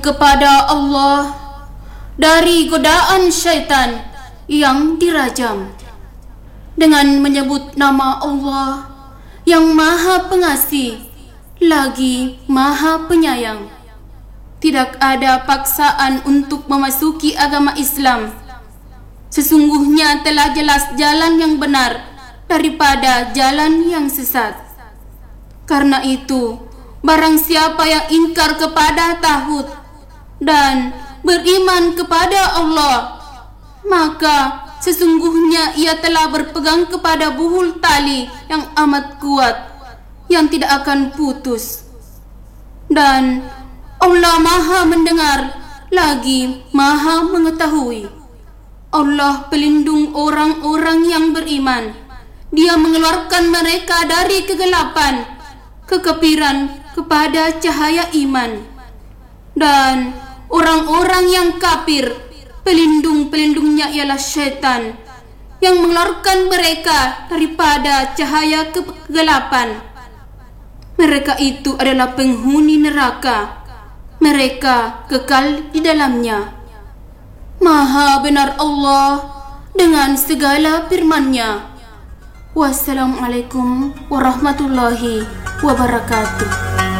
kepada Allah dari godaan syaitan yang dirajam dengan menyebut nama Allah yang Maha Pengasih lagi Maha Penyayang. Tidak ada paksaan untuk memasuki agama Islam. Sesungguhnya telah jelas jalan yang benar daripada jalan yang sesat. Karena itu, barang siapa yang ingkar kepada tauhid dan beriman kepada Allah, maka sesungguhnya ia telah berpegang kepada buhul tali yang amat kuat, yang tidak akan putus. Dan Allah Maha mendengar lagi Maha mengetahui. Allah pelindung orang-orang yang beriman. Dia mengeluarkan mereka dari kegelapan, kekafiran kepada cahaya iman. Dan orang-orang yang kafir, pelindung-pelindungnya ialah syaitan yang mengeluarkan mereka daripada cahaya kegelapan. Mereka itu adalah penghuni neraka. Mereka kekal di dalamnya. Maha benar Allah dengan segala firman-Nya. Wassalamualaikum warahmatullahi wabarakatuh.